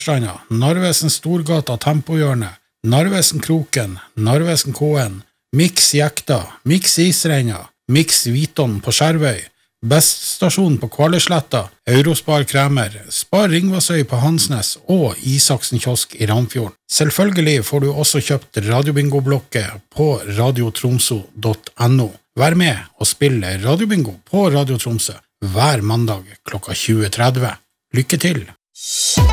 Stranda, Narvesen Storgata Tempohjørnet, Narvesen Kroken, Narvesen Kåen, Mix Jekta, Mix Isreina, Mix Viton på Skjervøy, Best stasjon på Kvaløysletta, Eurospar Kremer, Spar Ringvassøy på Hansnes og Isaksen kiosk i Ramfjorden. Selvfølgelig får du også kjøpt radiobingo-blokket på radiotromso.no. Vær med og spille radiobingo på Radio Tromsø hver mandag klokka 20:30. Lykke til!